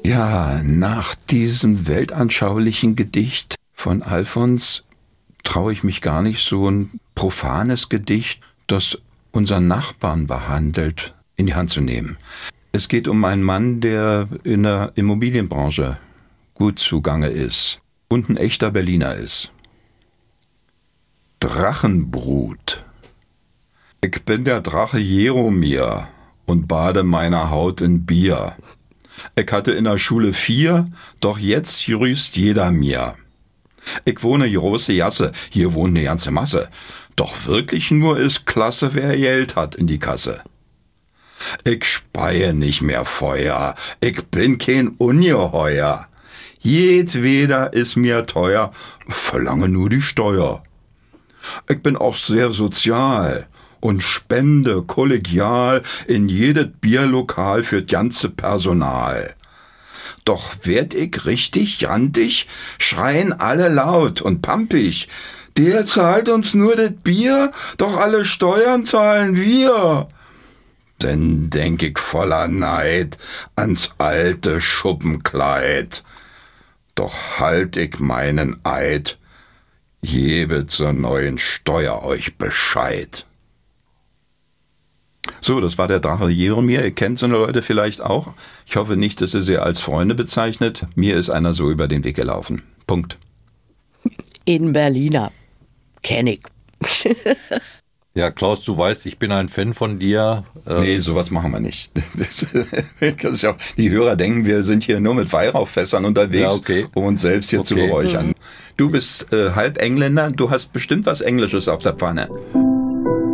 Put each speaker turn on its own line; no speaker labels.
Ja, nach diesem weltanschaulichen Gedicht von Alfons traue ich mich gar nicht, so ein profanes Gedicht, das unseren Nachbarn behandelt, in die Hand zu nehmen. Es geht um einen Mann, der in der Immobilienbranche gut zugange ist und ein echter Berliner ist. Drachenbrut. Ich bin der Drache Jeromir und bade meiner Haut in Bier. Ich hatte in der Schule 4, doch jetzt grüßt jeder mir. Ich wohne große Jasse, hier wohnt eine ganze Masse. Doch wirklich nur ist klasse, wer Geld hat in die Kasse. Ich speie nicht mehr Feuer, ich bin kein Ungeheuer. Jedweder ist mir teuer, verlange nur die Steuer. Ich bin auch sehr sozial und spende kollegial in jedes Bierlokal für das ganze Personal. Doch werd ich richtig jantig, schreien alle laut und pampig. Der zahlt uns nur das Bier, doch alle Steuern zahlen wir. Denn denk ich voller Neid ans alte Schuppenkleid. Doch halt ich meinen Eid, gebet zur neuen Steuer euch Bescheid. So, das war der Drache Jeromir. Ihr kennt so eine Leute vielleicht auch. Ich hoffe nicht, dass ihr sie als Freunde bezeichnet. Mir ist einer so über den Weg gelaufen. Punkt.
In Berliner. Kenn ich.
Ja, Klaus, du weißt, ich bin ein Fan von dir.
Nee, sowas machen wir nicht. Das ist auch, die Hörer denken, wir sind hier nur mit Weihrauchfässern unterwegs,
ja, okay.
um uns selbst hier zu beräuchern. Du bist halb Engländer, du hast bestimmt was Englisches auf der Pfanne.